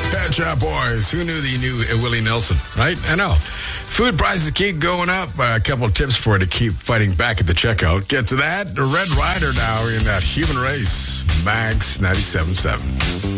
Pet Shop Boys. Who knew that you knew Willie Nelson, right? I know. Food prices keep going up. A couple of tips for you to keep fighting back at the checkout. Get to that. The Red Rider now in that Human Race. Max 97.7.